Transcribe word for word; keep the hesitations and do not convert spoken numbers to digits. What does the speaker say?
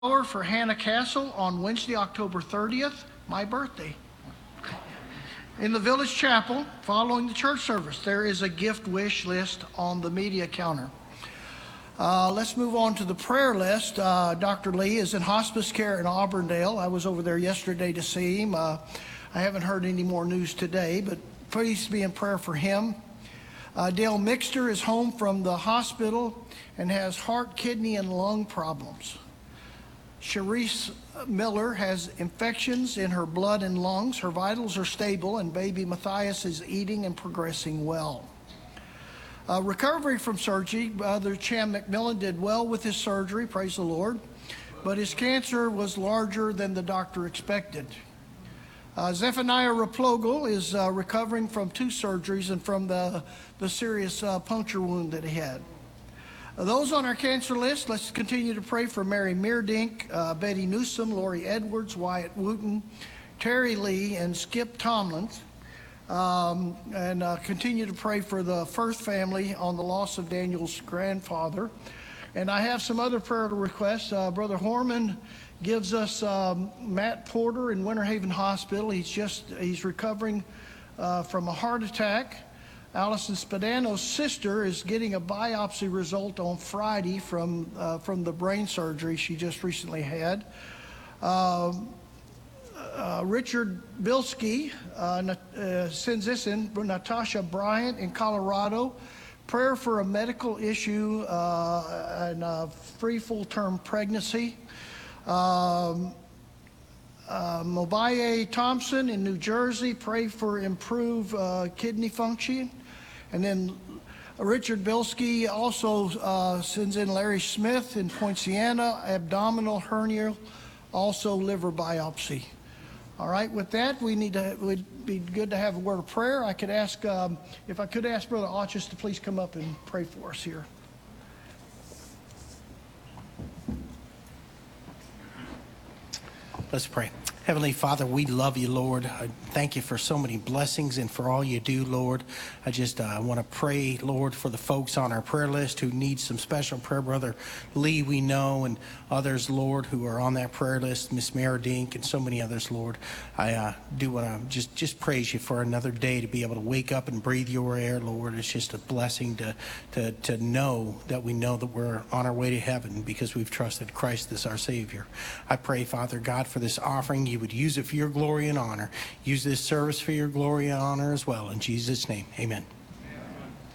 Hour for Hannah Castle on Wednesday, October thirtieth, my birthday. In the village chapel, following the church service, there is a gift wish list on the media counter. Uh, let's move on to the prayer list. Uh, Doctor Lee is in hospice care in Auburndale. I was over there yesterday to see him. Uh, I haven't heard any more news today, but please be in prayer for him. Uh, Dale Mixter is home from the hospital and has heart, kidney, and lung problems. Sharice Miller has infections in her blood and lungs. Her vitals are stable, and baby Matthias is eating and progressing well. Uh, recovery from surgery, Brother Cham McMillan did well with his surgery, praise the Lord, but his cancer was larger than the doctor expected. Uh, Zephaniah Raplogel is uh, recovering from two surgeries and from the, the serious uh, puncture wound that he had. Those on our cancer list, let's continue to pray for Mary Meerdink, uh, Betty Newsom, Lori Edwards, Wyatt Wooten, Terry Lee, and Skip Tomlins. Um, and uh, continue to pray for the Firth family on the loss of Daniel's grandfather. And I have some other prayer requests. Uh, Brother Horman gives us um, Matt Porter in Winter Haven Hospital. He's just, he's recovering uh, from a heart attack. Allison Spadano's sister is getting a biopsy result on Friday from uh, from the brain surgery she just recently had. Uh, uh, Richard Bilski uh, uh, sends this in for Natasha Bryant in Colorado. Prayer for a medical issue uh, and a free full-term pregnancy. Um, Uh, Mobaye Thompson in New Jersey, pray for improved uh, kidney function. And then Richard Bilski also uh, sends in Larry Smith in Poinciana, abdominal hernia, also liver biopsy. All right, with that, we need to, it would be good to have a word of prayer. I could ask, um, if I could ask Brother Auchus to please come up and pray for us here. Let's pray. Heavenly Father, we love you, Lord. I thank you for so many blessings and for all you do, Lord. I just uh, want to pray, Lord, for the folks on our prayer list who need some special prayer. Brother Lee, we know, and others, Lord, who are on that prayer list, Miss Meredink and so many others, Lord. I uh, do want to just, just praise you for another day to be able to wake up and breathe your air, Lord. It's just a blessing to, to, to know that we know that we're on our way to heaven because we've trusted Christ as our Savior. I pray, Father God, for this offering. You would use it for your glory and honor. Use this service for your glory and honor as well. In Jesus' name, amen.